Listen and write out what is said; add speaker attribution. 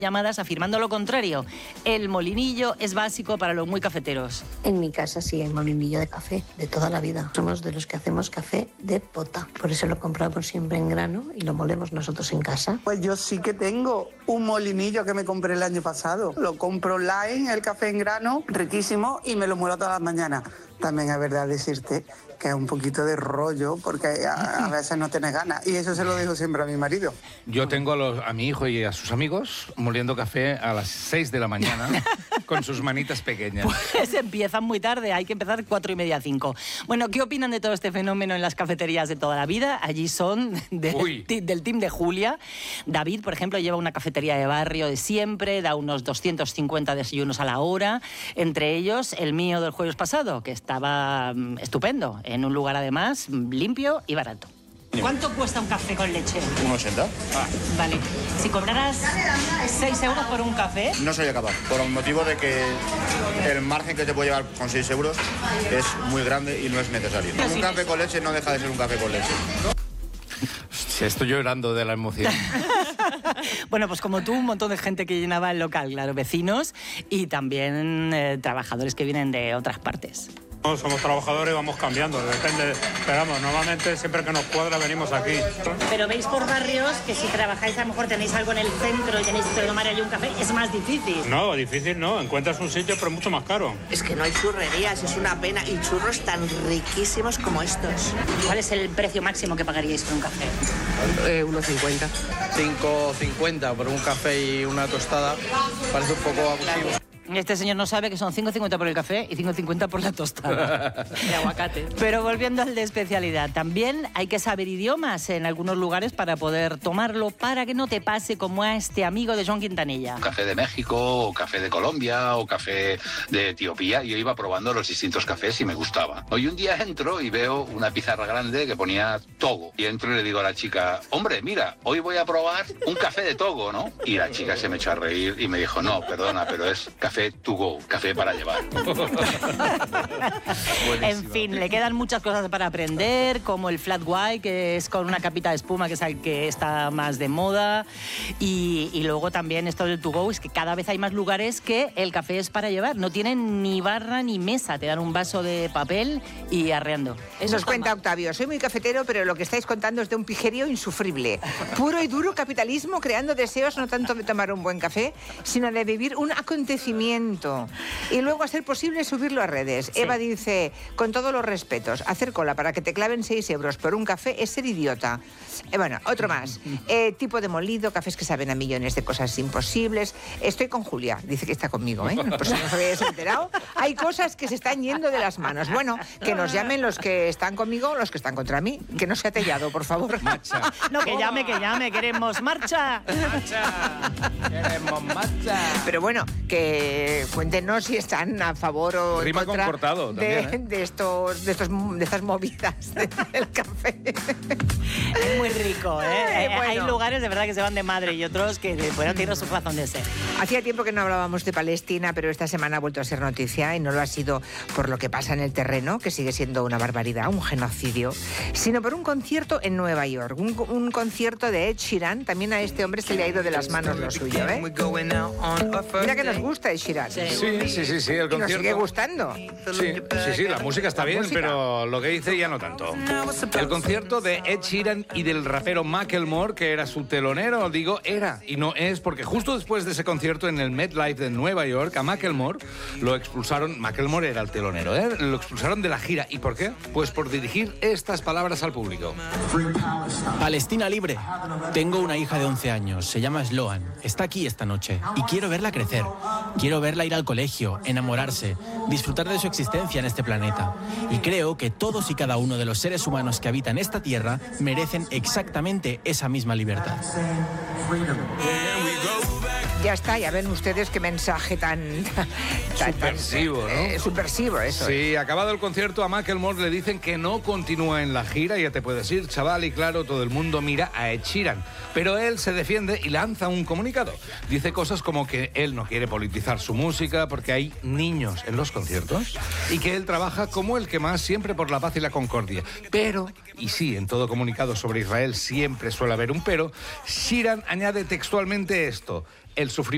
Speaker 1: llamadas afirmando lo contrario. El molinillo es básico para los muy cafeteros.
Speaker 2: En mi casa sí hay molinillo de café, de toda la vida. Somos de los que hacemos café de pota. Por eso lo compramos siempre en grano y lo molemos nosotros en casa.
Speaker 3: Pues yo sí que tengo un molinillo que me compré el año pasado. Lo compro online, el café en grano, riquísimo, y me lo muelo todas las mañanas. También es verdad decirte que es un poquito de rollo, porque a veces no tienes ganas. Y eso se lo digo siempre a mi marido.
Speaker 4: Yo tengo a mi hijo y a sus amigos moliendo café a las 6 de la mañana con sus manitas pequeñas.
Speaker 1: Pues empiezan muy tarde, hay que empezar 4:30, 5. Bueno, ¿qué opinan de todo este fenómeno en las cafeterías de toda la vida? Allí son del team de Julia. David, por ejemplo, lleva una cafetería de barrio de siempre, da unos 250 desayunos a la hora, entre ellos el mío del jueves pasado, que estaba estupendo, en un lugar además limpio y barato. ¿Cuánto cuesta un café con leche?
Speaker 5: 1,80.
Speaker 1: Vale. Si cobraras 6 euros por un café...
Speaker 5: No sería capaz, por el motivo de que el margen que te puede llevar con 6 euros es muy grande y no es necesario. Un café con leche no deja de ser un café con leche.
Speaker 4: Estoy llorando de la emoción.
Speaker 1: Bueno, pues como tú, un montón de gente que llenaba el local, claro, vecinos y también trabajadores que vienen de otras partes.
Speaker 6: Somos trabajadores y vamos cambiando, depende, pero vamos, normalmente siempre que nos cuadra venimos aquí.
Speaker 1: Pero veis por barrios que si trabajáis a lo mejor tenéis algo en el centro y tenéis que tomar allí un café, es más difícil.
Speaker 6: No, difícil no, encuentras un sitio pero mucho más caro.
Speaker 7: Es que no hay churrerías, es una pena, y churros tan riquísimos como estos.
Speaker 1: ¿Cuál es el precio máximo que pagaríais por un café?
Speaker 8: 1,50. 5,50 por un café y una tostada, parece un poco abusivo.
Speaker 1: Este señor no sabe que son 5,50 por el café y 5,50 por la tostada. De aguacate. Pero volviendo al de especialidad, también hay que saber idiomas en algunos lugares para poder tomarlo, para que no te pase como a este amigo de Joan Quintanilla.
Speaker 9: Café de México, o café de Colombia, o café de Etiopía. Yo iba probando los distintos cafés y me gustaba. Hoy un día entro y veo una pizarra grande que ponía Togo. Y entro y le digo a la chica, hombre, mira, hoy voy a probar un café de Togo, ¿no? Y la chica se me echó a reír y me dijo, no, perdona, pero es café to go, café para llevar.
Speaker 1: En fin, le quedan muchas cosas para aprender, como el flat white, que es con una capita de espuma, que es el que está más de moda, y luego también esto del to go, es que cada vez hay más lugares que el café es para llevar, no tienen ni barra ni mesa, te dan un vaso de papel y arreando.
Speaker 10: Eso nos cuenta Octavio, soy muy cafetero, pero lo que estáis contando es de un pijerío insufrible. Puro y duro capitalismo creando deseos no tanto de tomar un buen café, sino de vivir un acontecimiento. Y luego, a ser posible, subirlo a redes. Sí. Eva dice, con todos los respetos, hacer cola para que te claven 6 euros por un café es ser idiota. Bueno, otro más. Tipo de molido, cafés que saben a millones de cosas imposibles. Estoy con Julia, dice que está conmigo, ¿eh? Por si no os habéis enterado. Hay cosas que se están yendo de las manos. Bueno, que nos llamen los que están conmigo, los que están contra mí. Que no sea tellado, por favor.
Speaker 4: Marcha.
Speaker 1: No, que llame, queremos marcha.
Speaker 4: Marcha. Queremos marcha.
Speaker 10: Pero bueno, que cuéntenos si están a favor o en contra de estas movidas del café.
Speaker 1: Es muy rico, ¿eh? Bueno. Hay lugares de verdad que se van de madre y otros que, bueno, tienen su razón de ser.
Speaker 10: Hacía tiempo que no hablábamos de Palestina, pero esta semana ha vuelto a ser noticia, y no lo ha sido por lo que pasa en el terreno, que sigue siendo una barbaridad, un genocidio, sino por un concierto en Nueva York, un concierto de Ed Sheeran. También a este hombre se le ha ido de las manos lo suyo, ¿eh? Mira que nos gusta Ed Sheeran.
Speaker 4: Sí, el concierto.
Speaker 10: Y nos sigue gustando.
Speaker 4: Sí, la música está bien, pero lo que dice ya no tanto. El concierto de Ed Sheeran y del rapero Macklemore, que era su telonero, era y no es, porque justo después de ese concierto en el MetLife de Nueva York, a Macklemore lo expulsaron. Macklemore era el telonero, lo expulsaron de la gira. ¿Y por qué? Pues por dirigir estas palabras al público.
Speaker 11: Palestina libre. Tengo una hija de 11 años, se llama Sloan. Está aquí esta noche y quiero verla crecer. Quiero verla ir al colegio, enamorarse, disfrutar de su existencia en este planeta. Y creo que todos y cada uno de los seres humanos que habitan esta tierra merecen exactamente esa misma libertad.
Speaker 10: Ya está, ya ven ustedes qué mensaje tan
Speaker 4: subversivo, ¿no?
Speaker 10: Subversivo, eso.
Speaker 4: Sí, acabado el concierto, a Macklemore le dicen que no continúa en la gira, ya te puedes ir, chaval, y claro, todo el mundo mira a Ed Sheeran. Pero él se defiende y lanza un comunicado. Dice cosas como que él no quiere politizar su música porque hay niños en los conciertos y que él trabaja como el que más, siempre por la paz y la concordia. Pero, y sí, en todo comunicado sobre Israel siempre suele haber un pero, Sheeran añade textualmente esto: el sufrimiento